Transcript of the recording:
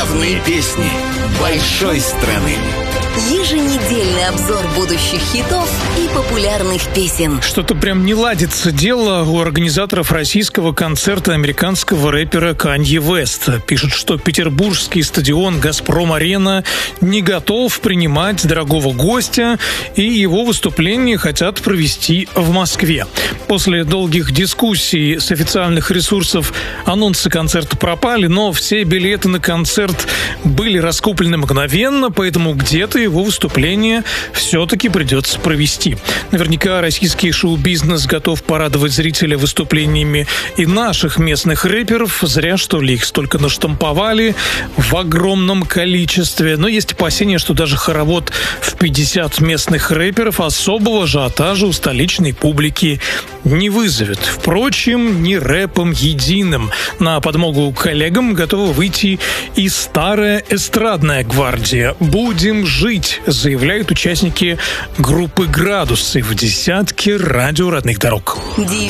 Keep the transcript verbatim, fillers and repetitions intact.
Главные песни большой страны. Еженедельный обзор будущих хитов и популярных песен. Что-то прям не ладится дело у организаторов российского концерта американского рэпера Канье Уэста. Пишут, что петербургский стадион «Газпром-арена» не готов принимать дорогого гостя, и его выступление хотят провести в Москве. После долгих дискуссий с официальных ресурсов анонсы концерта пропали, но все билеты на концерт были раскуплены мгновенно, поэтому где-то его выступление все-таки придется провести. Наверняка российский шоу-бизнес готов порадовать зрителя выступлениями и наших местных рэперов. Зря, что ли, их столько наштамповали в огромном количестве. Но есть опасения, что даже хоровод в пятьдесят местных рэперов особого ажиотажа у столичной публики не вызовет. Впрочем, не рэпом единым. На подмогу коллегам готова выйти и старая эстрадная гвардия. «Будем жить», заявляют участники группы «Градусы» в десятке радио родных дорог.